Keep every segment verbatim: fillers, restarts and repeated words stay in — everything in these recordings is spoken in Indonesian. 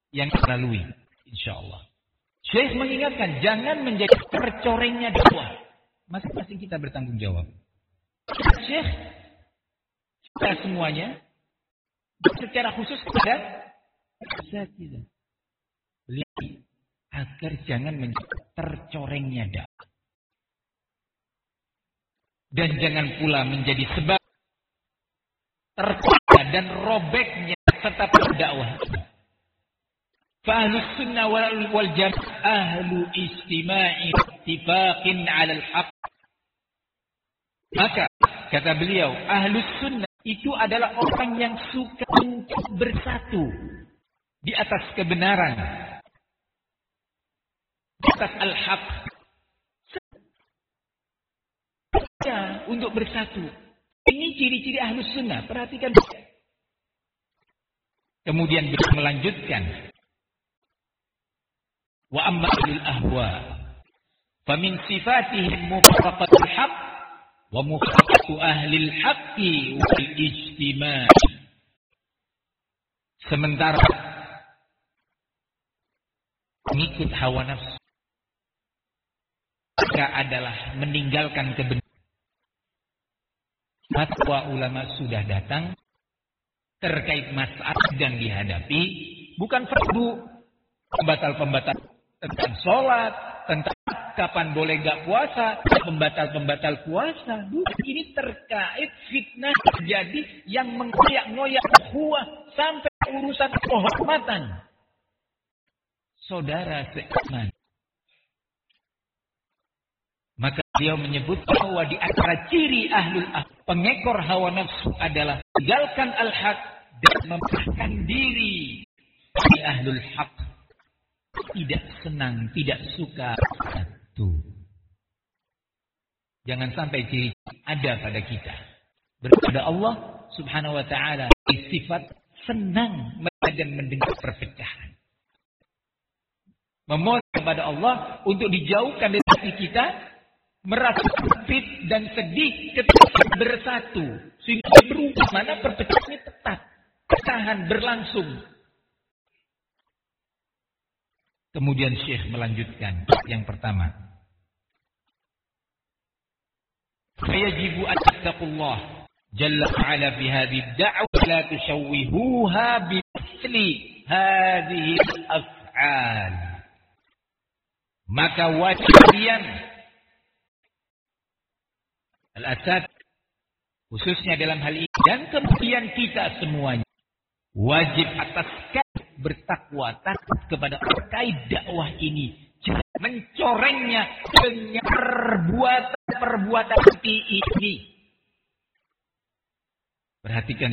yang kita lalui, insyaallah. Syekh mengingatkan, jangan menjadi tercorengnya dakwah. Masing-masing kita bertanggung jawab. Syekh, kita semuanya, secara khusus kepada kita. Beliau agar jangan menjadi tercorengnya dakwah. Dan jangan pula menjadi sebab tercorengnya dan robeknya serta dakwah. Fa'ahlus sunnah wal jamaah ahlu istima'i ittifaqin 'alal haqq. Maka kata beliau, ahlus sunnah itu adalah orang yang suka untuk bersatu di atas kebenaran, di atas al-haq. Ya, untuk bersatu. Ini ciri-ciri ahlus sunnah. Perhatikan. Kemudian beliau melanjutkan. Wa amma lil ahwa famin sifatihim mufaraqatul haqq wa mufaraqatu ahli al-haqqi wal ijtima'. Sementara mengikut hawa nafsu mereka adalah meninggalkan kebenaran. Fatwa ulama sudah datang terkait masalah yang dihadapi, bukan fardu pembatal-pembatal tentang sholat, tentang kapan boleh gak puasa, pembatal-pembatal puasa. Bukan, ini terkait fitnah terjadi yang mengkoyak-ngoyak ukhuwah sampai urusan kehormatan saudara seiman. Maka beliau menyebut bahwa di antara ciri ahlul haq, pengekor hawa nafsu adalah tinggalkan al-haq dan memasukkan diri di ahlul haq. Tidak senang, tidak suka satu. Jangan sampai ciri ada pada kita. Berkepada Allah subhanahu wa ta'ala sifat senang dan mendengar perpecahan. Memohon kepada Allah untuk dijauhkan dari hati kita merasa sempit dan sedih ketika bersatu, sehingga berubah mana perpecahan tetap bertahan berlangsung. Kemudian Syekh melanjutkan yang pertama. Fayajibu an tattaqullah jalla wa ala fi hadhihi ad-da'wah la tushawwihuha bi mithli hadhihi al-af'al. Maka wajib kalian al-asad khususnya dalam hal ini dan kemudian kita semuanya wajib atas bertakwa takut kepada terkait dakwah ini, jangan mencorengnya dengan perbuatan-perbuatan seperti ini. Perhatikan,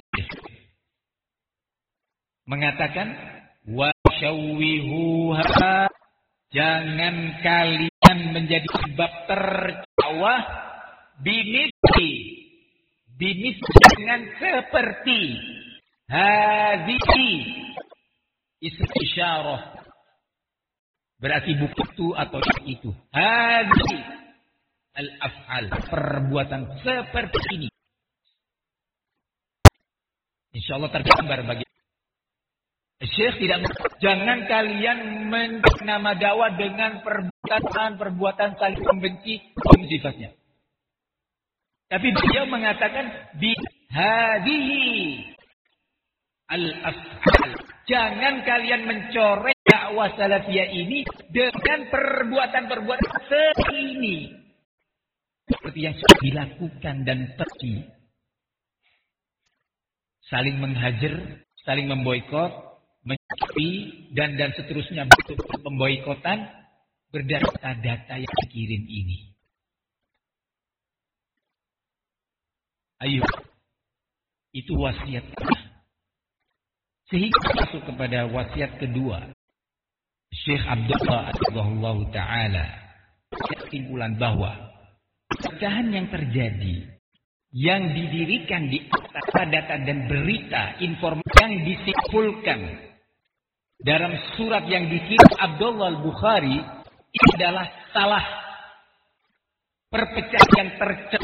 mengatakan wa syawwihuha, jangan kalian menjadi sebab tercawah bimisli bimisli dengan seperti hadhihi isim isyarah, berarti buku itu atau itu. Hadhihi al-af'al, perbuatan seperti ini. Insyaallah tergambar bagi Syekh tidak. Jangan kalian memberi nama dakwah dengan perbuatan-perbuatan saling membenci sifatnya. Tapi beliau mengatakan bi hadhihi al-af'al. Jangan kalian mencoreng dakwah salafiyah ini dengan perbuatan-perbuatan seperti ini. Seperti yang sudah dilakukan dan terjadi. Saling menghajar, saling memboikot, mencapi, dan dan seterusnya bentuk pemboikotan berdasarkan data yang dikirim ini. Ayo, itu wasiat. Sehingga masuk kepada wasiat kedua. Syekh Abdullah Azizahullah Ta'ala kesimpulan bahwa perpecahan yang terjadi, yang didirikan di atas data dan berita, informasi yang disimpulkan dalam surat yang dikirim Abdullah Al-Bukhari, ini adalah salah. Perpecahan yang terjadi